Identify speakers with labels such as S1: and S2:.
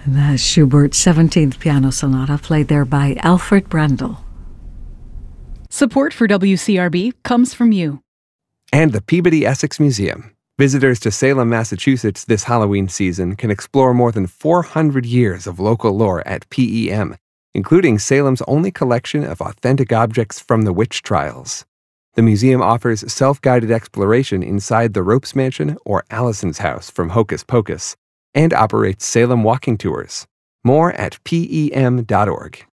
S1: The Schubert's 17th Piano Sonata, played there by Alfred Brendel.
S2: Support for WCRB comes from you.
S3: And the Peabody Essex Museum. Visitors to Salem, Massachusetts this Halloween season can explore more than 400 years of local lore at PEM, including Salem's only collection of authentic objects from the witch trials. The museum offers self-guided exploration inside the Ropes Mansion or Allison's house from Hocus Pocus, and operates Salem walking tours. More at PEM.org.